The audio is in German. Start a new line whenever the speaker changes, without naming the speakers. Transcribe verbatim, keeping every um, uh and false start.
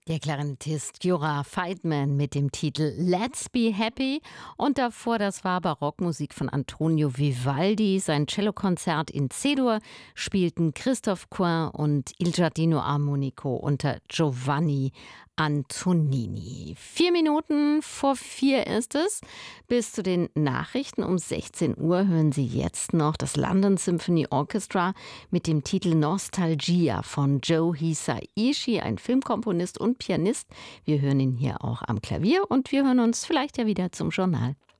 Der Klarinettist Jura Feidman mit dem Titel Let's Be Happy und davor, das war Barockmusik von Antonio Vivaldi. Sein Cellokonzert in C-Dur spielten Christophe Couin und Il Giardino Armonico unter Giovanni Antonini. Vier Minuten vor vier ist es. Bis zu den Nachrichten um sechzehn Uhr hören Sie jetzt noch das London Symphony Orchestra mit dem Titel Nostalgia von Joe Hisaishi, ein Filmkomponist und Pianist. Wir hören ihn hier auch am Klavier und wir hören uns vielleicht ja wieder zum Journal.